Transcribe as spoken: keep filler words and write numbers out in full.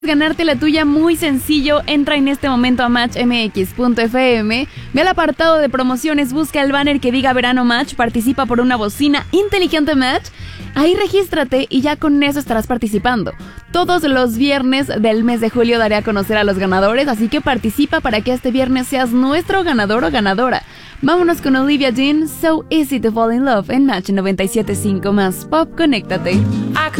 Ganarte la tuya muy sencillo, entra en este momento a match m x punto f m, ve al apartado de promociones, busca el banner que diga Verano Match, participa por una bocina inteligente Match, ahí regístrate y ya con eso estarás participando. Todos los viernes del mes de julio daré a conocer a los ganadores, así que participa para que este viernes seas nuestro ganador o ganadora. Vámonos con Olivia Dean, So Easy to Fall in Love en Match noventa y siete punto cinco más Pop, conéctate.